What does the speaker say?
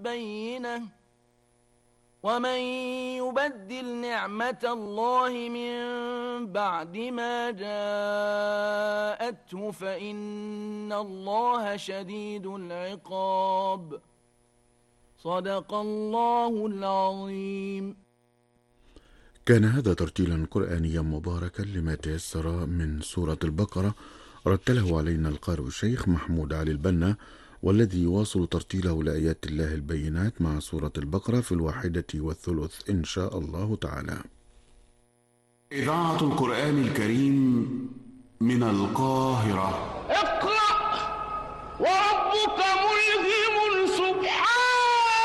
بينة ومن يبدل نعمة الله من بعد ما جاءته فإن الله شديد العقاب. صدق الله العظيم. كان هذا ترتيلا قرآنيا مباركا لما تيسر من سورة البقرة، رتله علينا القارئ الشيخ محمود علي البنا، والذي يواصل ترتيله لآيات الله البينات مع سورة البقرة في 1:3 إن شاء الله تعالى. إذاعة القرآن الكريم من القاهرة. اقرأ وربك ملهم